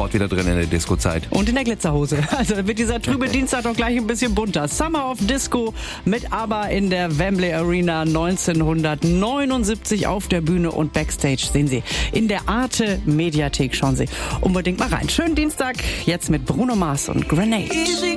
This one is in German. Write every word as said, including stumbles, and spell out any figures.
sofort wieder drin in der Disco-Zeit. Und in der Glitzerhose. Also wird dieser trübe Dienstag doch gleich ein bisschen bunter. Summer of Disco mit ABBA in der Wembley Arena neunzehnhundertneunundsiebzig auf der Bühne und Backstage sehen Sie in der Arte Mediathek. Schauen Sie unbedingt mal rein. Schönen Dienstag, jetzt mit Bruno Mars und Grenade.